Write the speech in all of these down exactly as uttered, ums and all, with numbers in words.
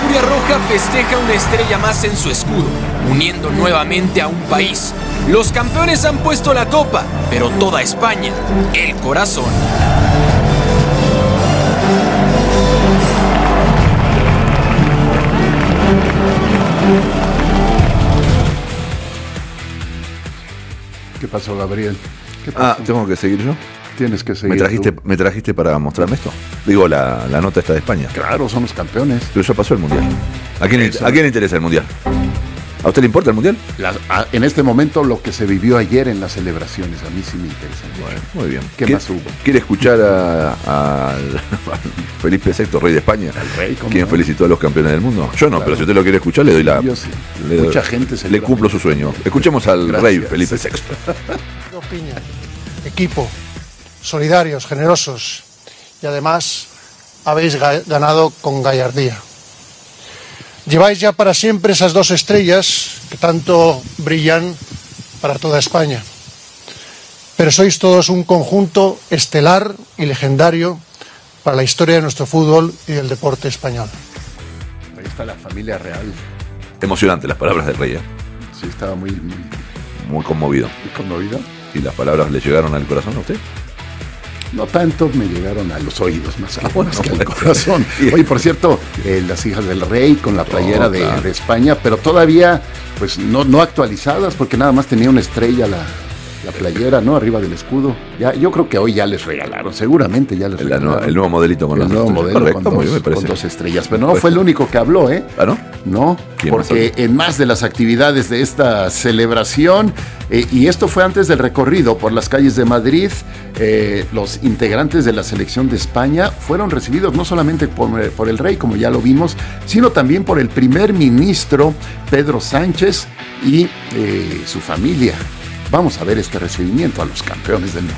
Furia Roja festeja una estrella más en su escudo, uniendo nuevamente a un país. Los campeones han puesto la copa, pero toda España, el corazón. ¿Qué pasó, Gabriel? ¿Qué pasó? Ah, ¿tengo que seguir yo? Tienes que seguir. ¿Me trajiste, tú. ¿Me trajiste para mostrarme esto? Digo, la, la nota está de España. Claro, somos campeones. Pero ya pasó el Mundial. ¿A quién, Eso. ¿A quién le interesa el Mundial? ¿A usted le importa el Mundial? La- a- en este momento, lo que se vivió ayer en las celebraciones, a mí sí me interesa. Bueno, muy bien. ¿Qué ¿Quiere- más hubo? ¿Quiere escuchar a, a- al Felipe sexto, rey de España? Al rey, ¿cómo ¿Quién no? felicitó a los campeones del mundo? Yo no, Claro. pero si usted lo quiere escuchar, le doy la. Yo sí. le doy- Mucha gente Le seguramente. cumplo su sueño. Escuchemos al Gracias. rey Felipe sexto. Piña, equipo, solidarios, generosos y además habéis ga- ganado con gallardía. Lleváis ya para siempre esas dos estrellas que tanto brillan para toda España. Pero sois todos un conjunto estelar y legendario para la historia de nuestro fútbol y del deporte español. Ahí está la familia real. Emocionante las palabras del rey, ¿eh? Sí, estaba muy, muy, Muy conmovido. muy conmovido. ¿Y las palabras le llegaron al corazón a usted? No tanto, me llegaron a los oídos más que, Ah, bueno, más que al bueno. corazón. Bien. Oye, por cierto, eh, las hijas del rey con la playera Oh, de, claro. de España, pero todavía pues no, no actualizadas porque nada más tenía una estrella la, la playera, ¿no? Arriba del escudo. Ya, yo creo que hoy ya les regalaron, seguramente ya les El, regalaron. el nuevo modelito con el las nuevo estrellas. modelo Correcto, con, muy bien, dos, me parece. con dos estrellas. Pero no fue el único que habló, ¿eh? ¿Ah, no? No, ¿Quién más porque habló? en más de las actividades de esta celebración, eh, y esto fue antes del recorrido por las calles de Madrid, eh, los integrantes de la selección de España fueron recibidos no solamente por, eh, por el rey, como ya lo vimos, sino también por el primer ministro Pedro Sánchez y eh, su familia. Vamos a ver este recibimiento a los campeones del mundo.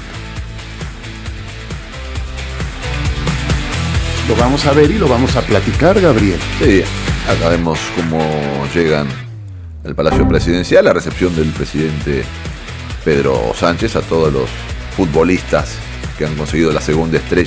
Lo vamos a ver y lo vamos a platicar, Gabriel. Sí, acá vemos cómo llegan al Palacio Presidencial, la recepción del presidente Pedro Sánchez a todos los futbolistas que han conseguido la segunda estrella